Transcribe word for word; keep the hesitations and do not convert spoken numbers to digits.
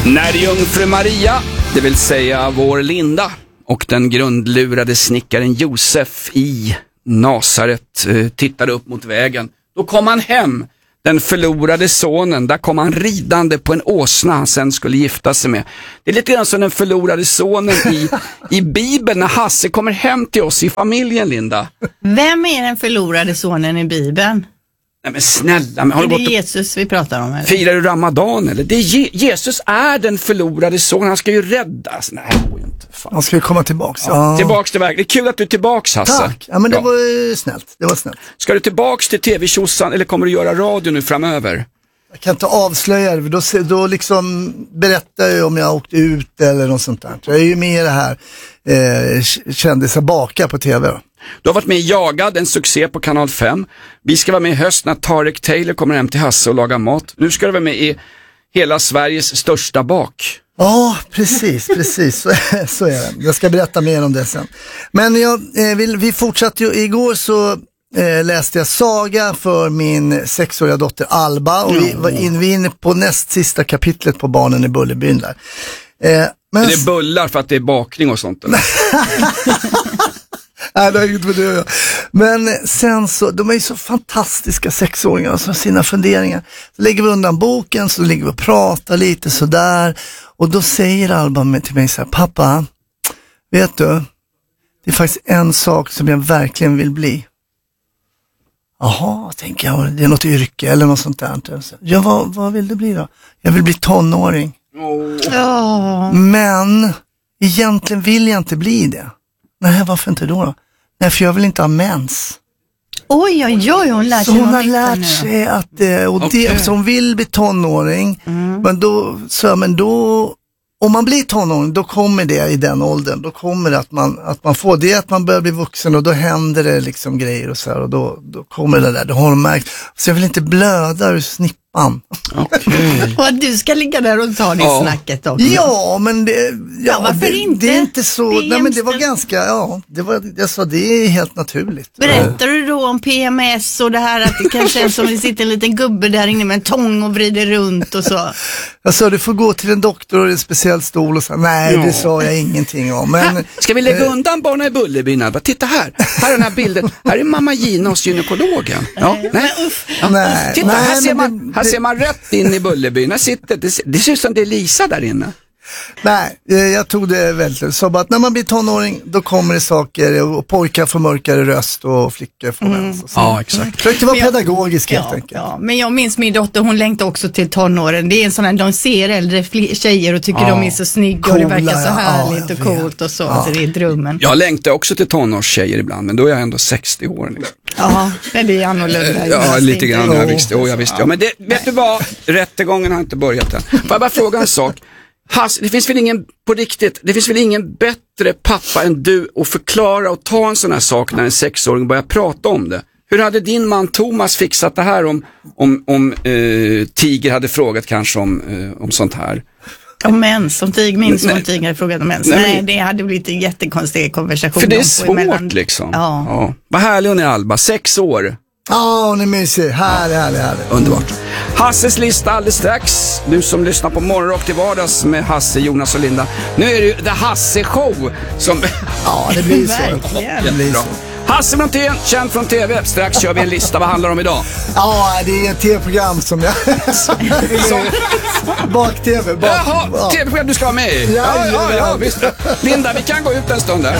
När jungfru Maria, det vill säga vår Linda, och den grundlurade snickaren Josef i Nasaret eh, tittade upp mot vägen, då kom han hem. Den förlorade sonen, där kom han ridande på en åsna han sen skulle gifta sig med. Det är lite grann som den förlorade sonen i, i Bibeln när Hasse kommer hem till oss i familjen, Linda. Vem är den förlorade sonen i Bibeln? Nej men snälla, men har är du det gått Jesus vi pratar om? Eller? Firar du Ramadan eller? Det är Je- Jesus är den förlorade sonen, han ska ju räddas. Nej, det går ju inte. Fan. Han ska ju komma tillbaks. Ja, ja. Tillbaks till verkligen. Det är kul att du är tillbaks, Hasse. Tack, ja men det ja. var ju snällt. Det var snällt. Ska du tillbaks till tv-tjosan eller kommer du göra radio nu framöver? Jag kan inte avslöja det, då, då liksom berättar jag om jag åkt ut eller något sånt där. Jag är ju med i det här eh, kändisar baka på tv då. Du har varit med i Jagad, en succé på kanal fem. Vi ska vara med i höst när Tarek Taylor kommer hem till Hasse och lagar mat. Nu ska du vara med i Hela Sveriges största bak. Ja, precis, precis. Så, så är det. Jag ska berätta mer om det sen. Men jag, eh, vi, vi fortsatte ju, igår så eh, läste jag saga för min sexåriga dotter Alba. Och vi var in, vi inne på näst sista kapitlet på Barnen i Bullerbyn där. Eh, men... Är det bullar för att det är bakning och sånt? Eller? Nej, det har inget med det att göra. Men sen så, de är ju så fantastiska sexåringar och så sina funderingar. Så lägger vi undan boken, så ligger vi och pratar lite sådär. Och då säger Alba till mig så här: pappa, vet du, det är faktiskt en sak som jag verkligen vill bli. Jaha, tänker jag, det är något yrke eller något sånt där. Ja, vad, vad vill du bli då? Jag vill bli tonåring. Oh. Men egentligen vill jag inte bli det. Nej, varför inte då då? Nej, för jag vill inte ha mens. Oj, oj, oj, hon lär sig. Så hon har lärt sig att, och okay. det, så hon vill bli tonåring. Mm. Men då, så, men då, om man blir tonåring, då kommer det i den åldern. Då kommer det att man, att man får det, att man börjar bli vuxen och då händer det liksom grejer och så här. Och då, då kommer det där, då har de märkt. Så jag vill inte blöda ur snippan. Okay. Och att du ska ligga där och ta det ja. snacket också. Ja, men det, ja, ja, varför det, inte? Det är inte så, det är nej men det var ganska, ja, det var, jag sa det är helt naturligt. Berättar du då om P M S och det här att det kanske är som det sitter en liten gubbe där inne med en tång och vrider runt och så? Jag sa, du får gå till en doktor och en speciell stol och så. Nej, ja. Det sa jag ingenting om. Men, ha, ska vi lägga undan Barnen i Bullerbyn? Titta här, här är den här bilden. Här är mamma Gina hos gynekologen. Ja, nej. Men, ja. nej. Titta, nej, här, ser man, det, här ser man rätt in i Bullerbyn. Här sitter, det, det ser ut som det är Lisa där inne. Nej, jag tog det väldigt. Så bara att när man blir tonåring, då kommer det saker och pojkar får mörkare röst och flickor får mm. mens. Ja, exakt. Försökte vara pedagogisk helt ja, enkelt. Ja, men jag minns min dotter, hon längtar också till tonåren. Det är en sån här, de ser äldre tjejer och tycker ja. de är så snygga Coola, och det verkar så härligt ja, och coolt och så. Ja. Så det är drömmen. Jag längtar också till tonårstjejer ibland, men då är jag ändå sextio år. Liksom. Ja, men det är annorlunda. Ja, lite grann. Jag visste, oh, jag visste. Ja, men det, vet du vad? Rättegången har inte börjat än. Får jag bara fråga en sak? Hass, det finns väl ingen, på riktigt, det finns väl ingen bättre pappa än du att förklara och ta en sån här sak när en sexåring börjar prata om det. Hur hade din man Thomas fixat det här om, om, om eh, Tiger hade frågat kanske om, eh, om sånt här? Om mens, om Tiger, min som Tiger hade frågat om mens. Nej, Nej, det hade blivit en jättekonstig konversation. För det är svårt emellan. Liksom. Ja. Ja. Vad härlig hon är, Alba, sex år. Ja, oh, hon är mysig. Härlig, härlig, härlig. Underbart. Hasses lista alldeles strax. Du som lyssnar på Morgonrock till vardags med Hasse, Jonas och Linda. Nu är det ju The Hasse Show som... Ja, det blir så. Det blir så. Hasse Brontén, känd från tv. Strax kör vi en lista. Vad handlar det om idag? Ja, det är ett tv-program som jag... Bak-tv. Bak... Jaha, tv-program du ska vara med i. Ja, ja, ja, ja, visst. Linda, vi kan gå ut en stund där.